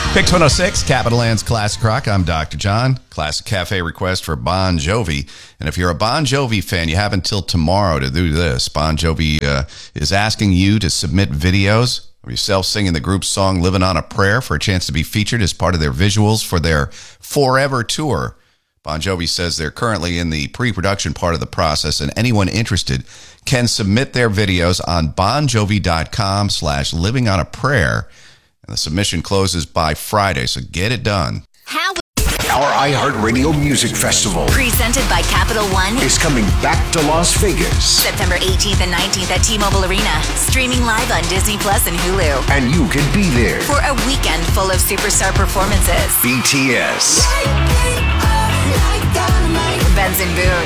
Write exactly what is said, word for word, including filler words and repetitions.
Pick one oh six, Capital Land's Classic Rock. I'm Doctor John. Classic Cafe request for Bon Jovi. And if you're a Bon Jovi fan, you have until tomorrow to do this. Bon Jovi uh, is asking you to submit videos of yourself singing the group's song Living on a Prayer for a chance to be featured as part of their visuals for their Forever Tour. Bon Jovi says they're currently in the pre-production part of the process, and anyone interested can submit their videos on bonjovi.com slash living on a prayer. And the submission closes by Friday, so get it done. How Our iHeartRadio Music Festival presented by Capital One is coming back to Las Vegas. September eighteenth and nineteenth at T-Mobile Arena. Streaming live on Disney Plus and Hulu. And you can be there For a weekend full of superstar performances. B T S, Benson Boone.